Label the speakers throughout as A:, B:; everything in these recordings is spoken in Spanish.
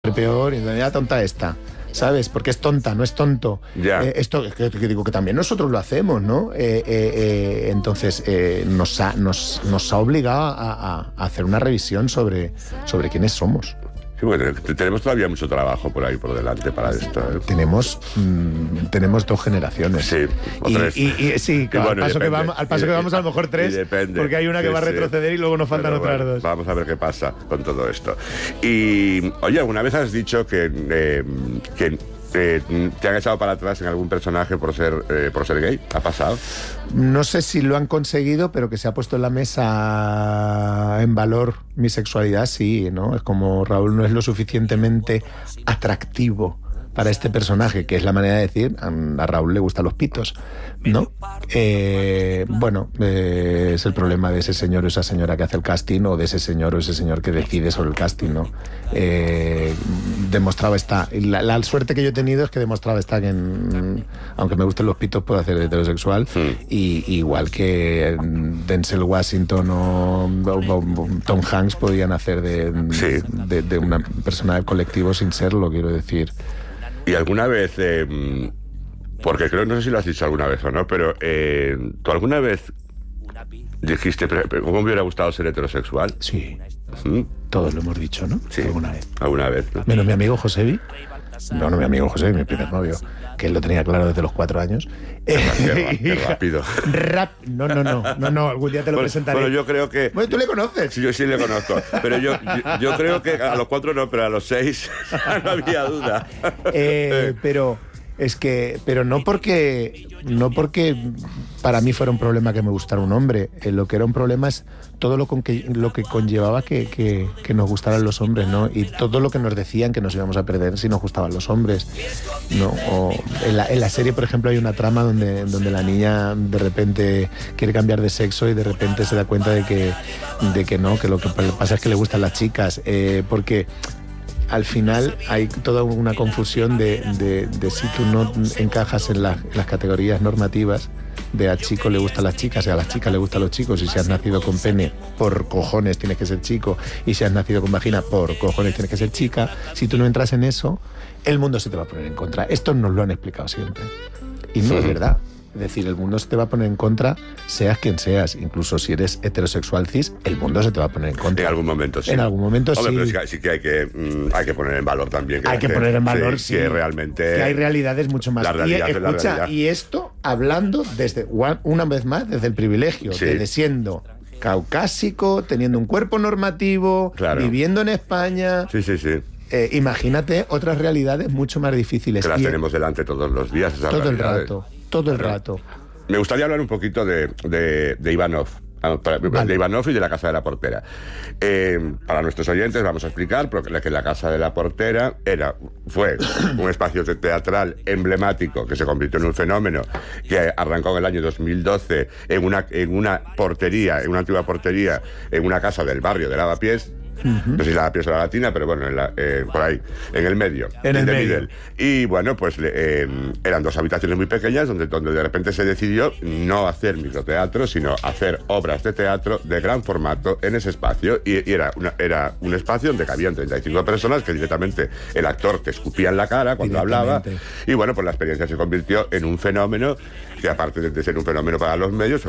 A: peor, y ya tonta esta, ¿sabes? Porque es tonta, no es tonto.
B: Ya.
A: Esto que digo que también nosotros lo hacemos, ¿no? Entonces nos ha obligado a hacer una revisión sobre quiénes somos.
B: Sí, bueno, tenemos todavía mucho trabajo por ahí por delante para esto, ¿eh?
A: Tenemos 2 generaciones.
B: Sí, o tres.
A: Sí, claro,
B: bueno,
A: al paso que vamos a lo mejor 3, porque hay una que va a retroceder y luego nos faltan otras 2.
B: Vamos a ver qué pasa con todo esto. Y, oye, ¿alguna vez has dicho que te han echado para atrás en algún personaje por ser gay? ¿Ha pasado?
A: No sé si lo han conseguido, pero que se ha puesto en la mesa en valor mi sexualidad, sí, ¿no? Es como Raúl no es lo suficientemente atractivo para este personaje, que es la manera de decir, a Raúl le gustan los pitos, ¿no? Bueno, es el problema de ese señor o esa señora que hace el casting, o de ese señor o ese señor que decide sobre el casting, ¿no? Demostraba la suerte que yo he tenido es que demostraba que aunque me gusten los pitos puedo hacer de heterosexual, y igual que Denzel Washington o Tom Hanks podían hacer de una persona del colectivo sin serlo, quiero decir.
B: Y alguna vez, porque creo, no sé si lo has dicho alguna vez o no, pero ¿tú alguna vez dijiste, cómo me hubiera gustado ser heterosexual?
A: Sí. Todos lo hemos dicho, ¿no?
B: Sí.
A: Alguna vez,
B: ¿no?
A: Menos mi amigo Josebi. No mi amigo José, mi primer novio, que él lo tenía claro desde los 4 años.
B: Qué rápido.
A: No, algún día te lo presentaré.
B: Bueno, yo creo que...
A: Bueno, ¿tú le conoces?
B: Sí, yo sí le conozco, pero yo creo que a los 4 no, pero a los 6 no había duda.
A: Pero no porque para mí fuera un problema que me gustara un hombre. Lo que era un problema es todo lo que conllevaba que nos gustaran los hombres, ¿no? Y todo lo que nos decían que nos íbamos a perder si nos gustaban los hombres, ¿no? O en la serie, por ejemplo, hay una trama donde la niña de repente quiere cambiar de sexo y de repente se da cuenta de que no, que lo que pasa es que le gustan las chicas, porque al final hay toda una confusión de si tú no encajas en las categorías normativas de a chico le gustan las chicas y a las chicas le gustan los chicos, y si has nacido con pene, por cojones tienes que ser chico, y si has nacido con vagina, por cojones tienes que ser chica. Si tú no entras en eso, el mundo se te va a poner en contra. Esto nos lo han explicado siempre y no es verdad. Es decir, el mundo se te va a poner en contra, seas quien seas. Incluso si eres heterosexual cis, el mundo se te va a poner en contra.
B: En algún momento sí.
A: En algún momento sí.
B: Pero sí que hay que poner en valor también.
A: Hay que poner en valor, sí.
B: Que realmente...
A: Que hay realidades mucho más.
B: La realidad
A: y,
B: es la realidad.
A: Y esto hablando una vez más desde el privilegio,
B: sí.
A: Desde siendo caucásico, teniendo un cuerpo normativo,
B: claro.
A: Viviendo en España.
B: Sí.
A: Imagínate otras realidades mucho más difíciles.
B: Que las tenemos delante todos los días.
A: Todo el rato.
B: Me gustaría hablar un poquito de Ivanov.
A: Vale.
B: De Ivanov y de la Casa de la Portera. Para nuestros oyentes vamos a explicar que la Casa de la Portera fue un espacio teatral emblemático que se convirtió en un fenómeno, que arrancó en el año 2012 en una antigua portería, en una casa del barrio de Lavapiés. No sé si Lavapiés o la Latina, pero bueno, por ahí, en el medio.
A: En el medio.
B: Y bueno, pues eran 2 habitaciones muy pequeñas donde de repente se decidió no hacer microteatro, sino hacer obras de teatro de gran formato en ese espacio. Y era un espacio donde cabían 35 personas, que directamente el actor te escupía en la cara cuando hablaba. Y bueno, pues la experiencia se convirtió en un fenómeno que, aparte de ser un fenómeno para los medios,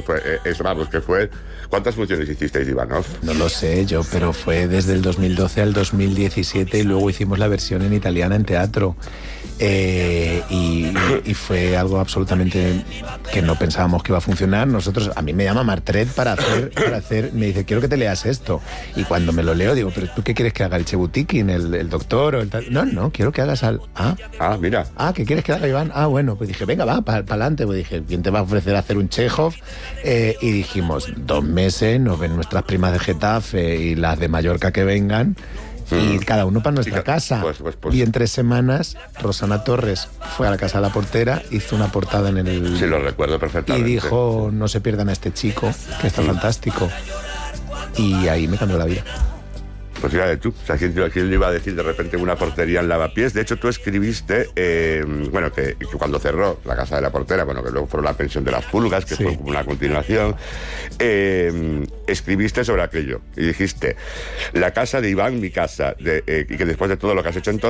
B: ¿cuántas funciones hicisteis, Ivanov?
A: No lo sé yo, pero fue desde el 2012 al 2017 y luego hicimos la versión en italiana en teatro. Y fue algo absolutamente que no pensábamos que iba a funcionar. A mí me llama Martret para hacer, me dice, quiero que te leas esto. Y cuando me lo leo digo, pero ¿tú qué quieres que haga? ¿El Chebutikin, el doctor? O el tal? No, quiero que hagas
B: mira.
A: ¿Qué quieres que haga, Iván? Bueno, pues dije, venga, va, para adelante. Pues dije, ¿quién te va a ofrecer hacer un Chekhov? Y dijimos, 2 meses, nos ven nuestras primas de Getafe y las de Mallorca que vengan, y cada uno para nuestra casa.
B: Pues.
A: Y en 3 semanas, Rosana Torres fue a la Casa de la Portera, hizo una portada en el...
B: Sí, lo recuerdo perfectamente.
A: Y dijo, no se pierdan a este chico, que está fantástico. Y ahí me cambió la vida.
B: Pues fíjate tú, o sea, ¿quién le iba a decir de repente una portería en Lavapiés? De hecho, tú escribiste, bueno, que cuando cerró la Casa de la Portera, bueno, que luego fue la pensión de las pulgas, que fue como una continuación, escribiste sobre aquello y dijiste, la casa de Iván, mi casa, y que después de todo lo que has hecho entonces,